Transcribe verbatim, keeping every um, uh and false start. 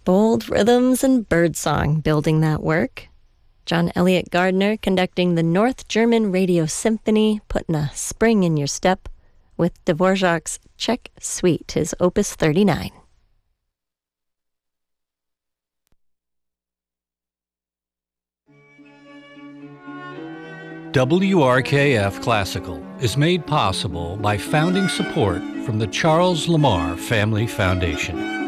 Bold rhythms and birdsong building that work. John Elliott Gardner conducting the North German Radio Symphony, putting a spring in your step with Dvorak's Czech Suite, his Opus thirty-nine. W R K F Classical is made possible by founding support from the Charles Lamar Family Foundation.